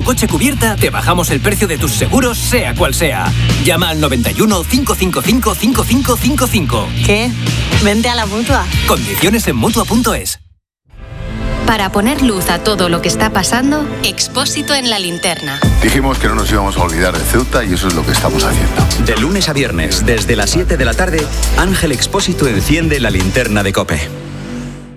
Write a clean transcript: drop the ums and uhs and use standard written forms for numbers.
coche cubierta, te bajamos el precio de tus seguros, sea cual sea. Llama al 91 555 5555. ¿Qué? Vente a la Mutua. Condiciones en Mutua.es. Para poner luz a todo lo que está pasando, Expósito en la linterna. Dijimos que no nos íbamos a olvidar de Ceuta y eso es lo que estamos haciendo. De lunes a viernes, desde las 7 de la tarde, Ángel Expósito enciende la linterna de COPE.